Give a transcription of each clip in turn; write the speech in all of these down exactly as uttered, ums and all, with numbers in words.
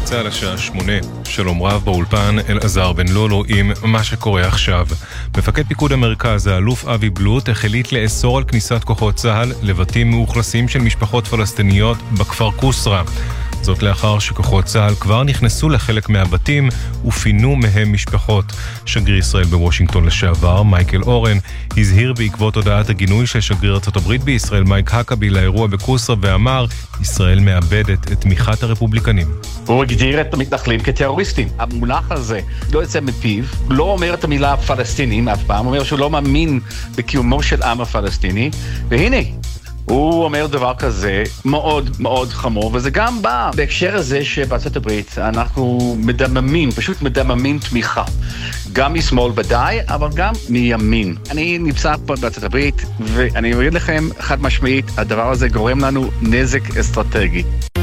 צהל השעה שמונה. שלום רב באולפן, אלעזר בן לולו עם מה שקורה עכשיו. מפקד פיקוד המרכז, האלוף אבי בלוט, החליט לאסור על כניסת כוחות צהל לבתים מאוכלסים של משפחות פלסטיניות בכפר קוסרה. זאת לאחר שכוחות צהל כבר נכנסו לחלק מהבתים ופינו מהם משפחות. שגריר ישראל בוושינגטון לשעבר, מייקל אורן, הזהיר בעקבות הודעת הגינוי של שגריר ארצות הברית בישראל, מייק הקאבי, לאירוע בקוסרה, ואמר, ישראל מאבדת את תמיכת הרפובליקנים. הוא הגדיר את המתנחלים כטרוריסטים. המונח הזה לא יוצא מפיו, לא אומר את המילה פלסטינים אף פעם, אומר שהוא לא מאמין בקיומו של עם הפלסטיני, והנה, הוא אומר דבר כזה מאוד מאוד חמור, וזה גם בא בהקשר הזה שבארצות הברית אנחנו מדממים, פשוט מדממים תמיכה. גם משמאל ודאי, אבל גם מימין. אני נמצא פה בארצות הברית, ואני אגיד לכם חד משמעית, הדבר הזה גורם לנו נזק אסטרטגי.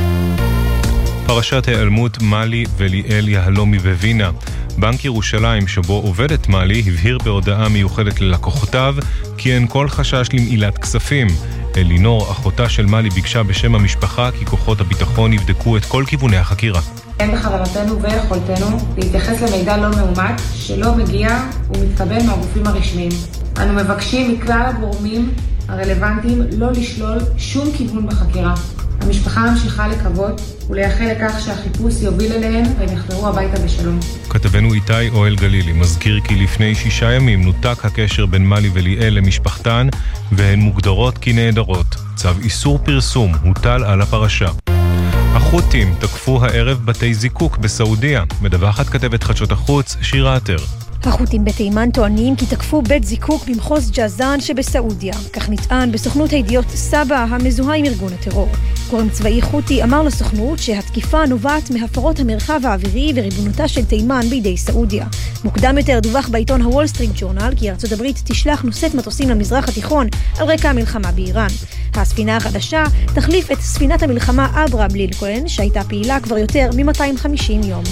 פרשת העלמות מאלי וליאל יהלומי בווינה. בנק ירושלים שבו עובדת מאלי הבהיר בהודעה מיוחדת ללקוחותיו כי אין כל חשש למעילת כספים. אלינור, אחותה של מאלי, ביקשה בשם המשפחה כי כוחות הביטחון יבדקו את כל כיווני החקירה. אין בכוונתנו ויכולתנו להתייחס למידע לא מאומת שלא מגיע ומתקבל מהגופים הרשמיים. אנו מבקשים מכלל הגורמים הרלוונטיים לא לשלול שום כיוון בחקירה. המשפחה ממשיכה לקוות ולייחל לכך שהחיפוש יוביל אליהן והם יחזרו הביתה בשלום. כתבנו איתי אוהל גלילי מזכיר כי לפני שישה ימים נותק הקשר בין מאלי וליאל למשפחתן והן מוגדרות כנעדרות. צו איסור פרסום הוטל על הפרשה. החות'ים תקפו הערב בתי זיקוק בסעודיה. מדווחת כתבת חדשות החוץ שירה עטר. החות'ים בתימן טוענים כי תקפו בית זיקוק במחוז ג'זאן שבסעודיה. כך נטען בסוכנות הידיעות סבא המזוהה עם ארגון הטרור. גורם צבאי חות'י אמר לסוכנות שהתקיפה נובעת מהפרות המרחב האווירי וריבונותה של תימן בידי סעודיה. מוקדם יותר דווח בעיתון הוול סטריט ג'ורנל כי ארצות הברית תשלח נושאת מטוסים למזרח התיכון על רקע המלחמה באיראן. הספינה החדשה תחליף את ספינת המלחמה אברהם לינקולן שהייתה פעילה כבר יותר מ-מאתיים וחמישים יום.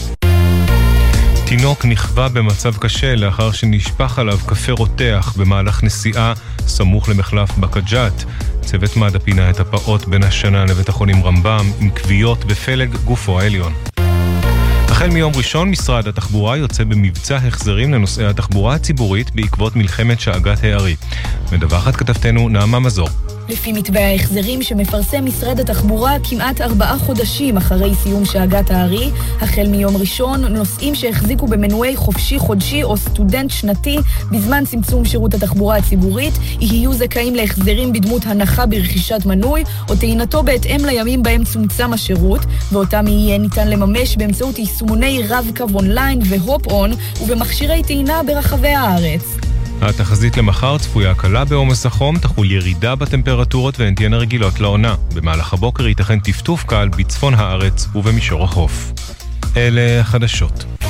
תינוק נכווה במצב קשה לאחר שנשפך עליו קפה רותח במהלך נסיעה סמוך למחלף בקג'ת. צוות מד"א פינה את הפעוט בין השנה לבית החולים רמב"ם עם כוויות בפלג גופו העליון. החל מיום ראשון משרד התחבורה יוצא במבצע החזרים לנוסעי התחבורה הציבורית בעקבות מלחמת שאגת הערי. מדווחת כתבתנו נעמה מזור. לפי מתווה ההחזרים שמפרסם משרד התחבורה כמעט ארבעה חודשים אחרי סיום שאגת הערי, החל מיום ראשון נוסעים שהחזיקו במנועי חופשי חודשי או סטודנט שנתי בזמן צמצום שירות התחבורה הציבורית יהיו זכאים להחזרים בדמות הנחה ברכישת מנוי או טעינתו בהתאם לימים בהם צומצם השירות, ואותם יהיה ניתן לממש באמצעות יישומוני רב-קו אונליין והופ-און ובמכשירי טעינה ברחבי הארץ. התחזית למחר צפויה קלה בעומס החום, תחול ירידה בטמפרטורות והן תהיינה רגילות לעונה. במהלך הבוקר ייתכן טפטוף קל בצפון הארץ ובמישור החוף. אלה החדשות.